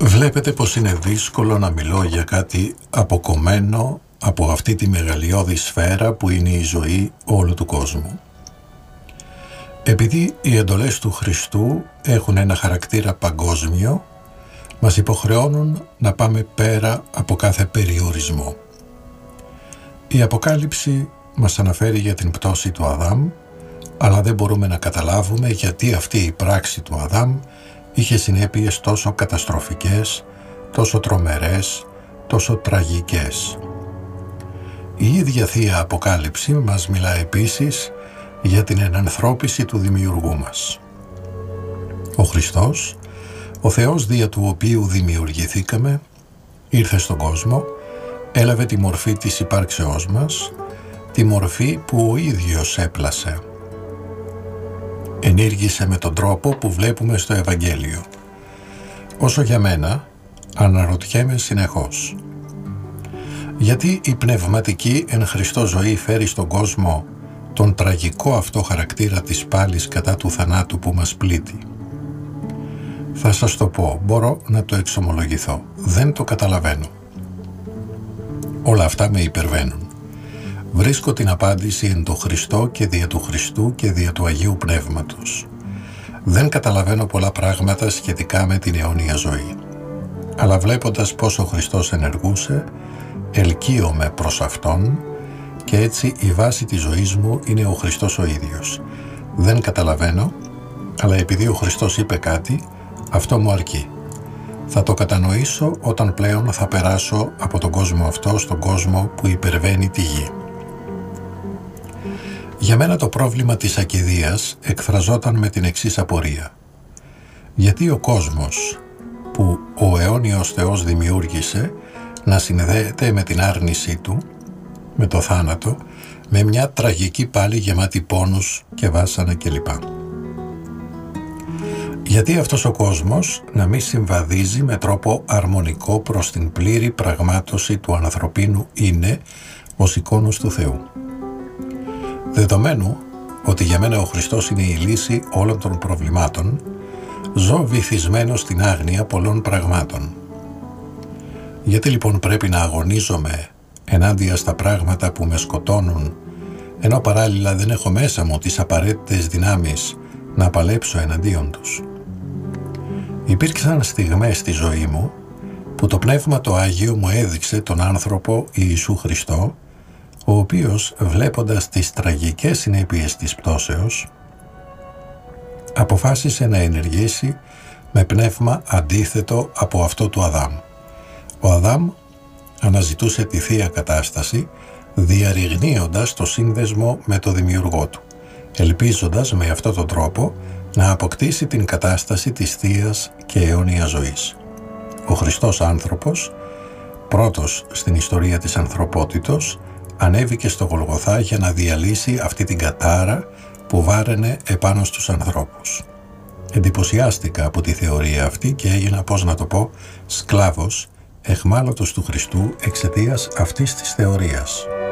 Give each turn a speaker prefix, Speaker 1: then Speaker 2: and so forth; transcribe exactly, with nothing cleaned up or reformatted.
Speaker 1: Βλέπετε πως είναι δύσκολο να μιλώ για κάτι αποκομμένο από αυτή τη μεγαλειώδη σφαίρα που είναι η ζωή όλου του κόσμου. Επειδή οι εντολές του Χριστού έχουν ένα χαρακτήρα παγκόσμιο, μας υποχρεώνουν να πάμε πέρα από κάθε περιορισμό. Η Αποκάλυψη μας αναφέρει για την πτώση του Αδάμ, αλλά δεν μπορούμε να καταλάβουμε γιατί αυτή η πράξη του Αδάμ είχε συνέπειες τόσο καταστροφικές, τόσο τρομερές, τόσο τραγικές. Η ίδια Θεία Αποκάλυψη μας μιλά επίσης για την ενανθρώπιση του Δημιουργού μας. Ο Χριστός, ο Θεός δια του οποίου δημιουργηθήκαμε, ήρθε στον κόσμο, έλαβε τη μορφή της υπάρξεώς μας, τη μορφή που ο ίδιος έπλασε. Ενήργησε με τον τρόπο που βλέπουμε στο Ευαγγέλιο. Όσο για μένα, αναρωτιέμαι συνεχώς. Γιατί η πνευματική εν Χριστώ ζωή φέρει στον κόσμο τον τραγικό αυτό χαρακτήρα της πάλης κατά του θανάτου που μας πλήττει? Θα σας το πω, μπορώ να το εξομολογηθώ. Δεν το καταλαβαίνω. Όλα αυτά με υπερβαίνουν. Βρίσκω την απάντηση εν το Χριστό και δια του Χριστού και δια του Αγίου Πνεύματος. Δεν καταλαβαίνω πολλά πράγματα σχετικά με την αιώνια ζωή. Αλλά βλέποντας πώς ο Χριστός ενεργούσε, ελκύομαι προς Αυτόν και έτσι η βάση της ζωής μου είναι ο Χριστός ο ίδιος. Δεν καταλαβαίνω, αλλά επειδή ο Χριστός είπε κάτι, αυτό μου αρκεί. Θα το κατανοήσω όταν πλέον θα περάσω από τον κόσμο αυτό στον κόσμο που υπερβαίνει τη γη. Για μένα το πρόβλημα της ακιδείας εκφραζόταν με την εξής απορία. Γιατί ο κόσμος που ο αιώνιος Θεός δημιούργησε να συνδέεται με την άρνησή του, με το θάνατο, με μια τραγική πάλη γεμάτη πόνους και βάσανα κλπ. Γιατί αυτός ο κόσμος να μην συμβαδίζει με τρόπο αρμονικό προς την πλήρη πραγμάτωση του ανθρωπίνου είναι ως εικόνος του Θεού. Δεδομένου ότι για μένα ο Χριστός είναι η λύση όλων των προβλημάτων, ζω βυθισμένος στην άγνοια πολλών πραγμάτων. Γιατί λοιπόν πρέπει να αγωνίζομαι ενάντια στα πράγματα που με σκοτώνουν, ενώ παράλληλα δεν έχω μέσα μου τις απαραίτητες δυνάμεις να παλέψω εναντίον τους? Υπήρξαν στιγμές στη ζωή μου που το Πνεύμα το Άγιο μου έδειξε τον άνθρωπο Ιησού Χριστό, ο οποίος, βλέποντας τις τραγικές συνέπειες της πτώσεως, αποφάσισε να ενεργήσει με πνεύμα αντίθετο από αυτό του Αδάμ. Ο Αδάμ αναζητούσε τη Θεία Κατάσταση, διαρριγνύοντας το σύνδεσμο με το Δημιουργό του, ελπίζοντας με αυτόν τον τρόπο να αποκτήσει την κατάσταση της Θείας και αιώνιας ζωής. Ο Χριστός άνθρωπος, πρώτος στην ιστορία της ανθρωπότητος, ανέβηκε στο Γολγοθά για να διαλύσει αυτή την κατάρα που βάραινε επάνω στους ανθρώπους. Εντυπωσιάστηκα από τη θεωρία αυτή και έγινα, πώς να το πω, σκλάβος, εχμάλωτος του Χριστού εξαιτίας αυτής της θεωρίας.